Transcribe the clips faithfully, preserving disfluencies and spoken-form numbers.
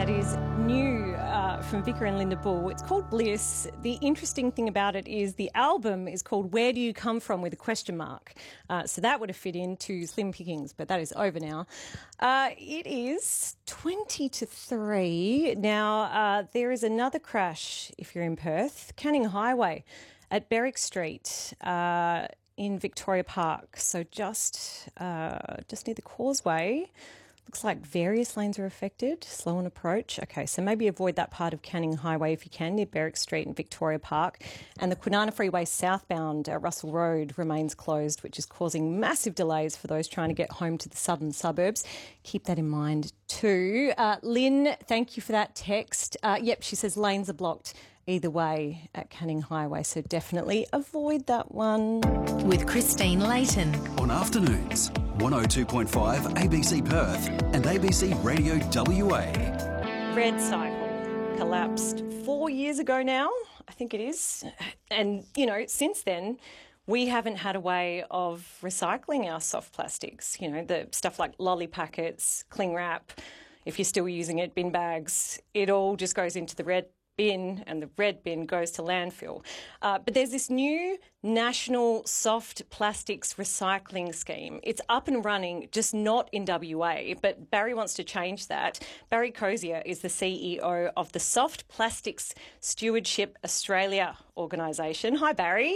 that is new uh, from Vicar and Linda Bull. It's called Bliss. The interesting thing about it is the album is called Where Do You Come From with a question mark. Uh, so that would have fit into Slim Pickings, but that is over now. Uh, it is twenty to three. Now, uh, there is another crash if you're in Perth, Canning Highway at Berwick Street uh, in Victoria Park. So just, uh, just near the causeway. Looks like various lanes are affected, slow on approach. Okay, so maybe avoid that part of Canning Highway if you can, near Berwick Street and Victoria Park. And the Kwinana Freeway southbound at Russell Road remains closed, which is causing massive delays for those trying to get home to the southern suburbs. Keep that in mind too. Uh, Lynn, thank you for that text. Uh, yep, she says lanes are blocked either way at Canning Highway, so definitely avoid that one. With Christine Layton. On afternoons, one oh two point five A B C Perth and A B C Radio W A. Red Cycle collapsed four years ago now, I think it is. And, you know, since then, we haven't had a way of recycling our soft plastics, you know, the stuff like lolly packets, cling wrap, if you're still using it, bin bags, it all just goes into the red bin and the red bin goes to landfill. Uh, but there's this new national soft plastics recycling scheme. It's up and running, just not in W A, but Barry wants to change that. Barry Cozier is the C E O of the Soft Plastics Stewardship Australia organisation. Hi, Barry.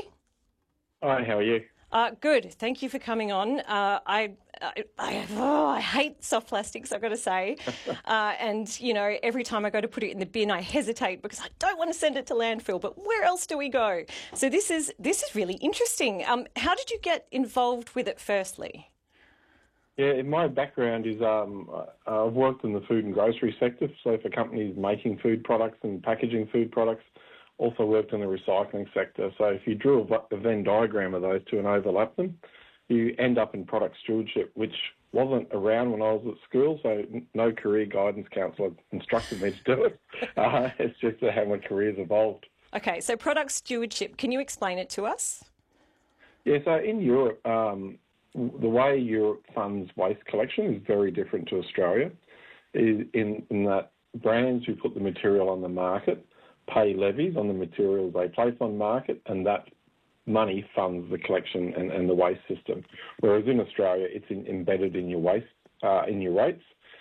Hi, how are you? Uh, good. Thank you for coming on. Uh, I, I, I, oh, I hate soft plastics, I've got to say. uh, and, you know, every time I go to put it in the bin, I hesitate because I don't want to send it to landfill. But where else do we go? So this is this is really interesting. Um, how did you get involved with it firstly? Yeah, my background is um, I've worked in the food and grocery sector, so for companies making food products and packaging food products. Also worked in the recycling sector. So if you drew a Venn diagram of those two and overlap them, you end up in product stewardship, which wasn't around when I was at school, so no career guidance counsellor instructed me to do it. Uh, it's just how my career's evolved. Okay, so product stewardship, can you explain it to us? Yeah, so in Europe, um, the way Europe funds waste collection is very different to Australia, in, in that brands who put the material on the market pay levies on the materials they place on market, and that money funds the collection and, and the waste system. Whereas in Australia, it's in, embedded in your waste, uh, in your rates.